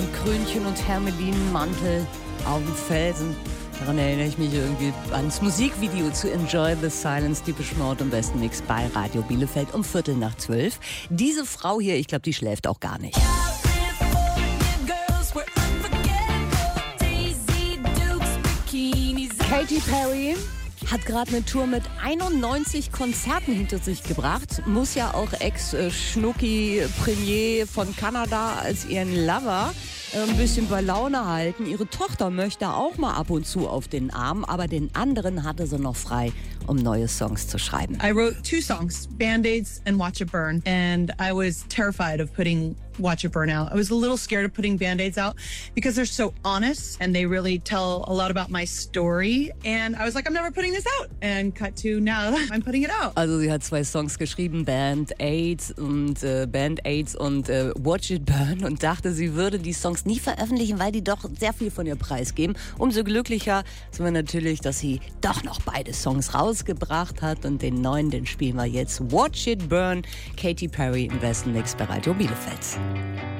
Krönchen und Hermelinenmantel auf dem Felsen. Daran erinnere ich mich irgendwie ans Musikvideo zu Enjoy the Silence, Depeche Mode im besten Mix bei Radio Bielefeld um 11:45. Diese Frau hier, ich glaube, die schläft auch gar nicht. Katy Perry hat gerade eine Tour mit 91 Konzerten hinter sich gebracht. Muss ja auch Ex-Schnucki Premier von Kanada als ihren Lover ein bisschen bei Laune halten. Ihre Tochter möchte auch mal ab und zu auf den Arm, aber den anderen hatte sie noch frei, um neue Songs zu schreiben. I wrote 2 songs, Band-Aids and Watch It Burn, and I was terrified of putting Watch It Burn out. I was a little scared of putting Band-Aids out because they're so honest and they really tell a lot about my story. And I was like, I'm never putting this out. And cut to now, I'm putting it out. Also sie hat 2 Songs geschrieben, Band-Aids und Watch It Burn, und dachte, sie würde die Songs nie veröffentlichen, weil die doch sehr viel von ihr preisgeben. Umso glücklicher sind wir natürlich, dass sie doch noch beide Songs rausgebracht hat, und den neuen, den spielen wir jetzt. Watch It Burn, Katy Perry im besten Mix bei Radio Bielefeld.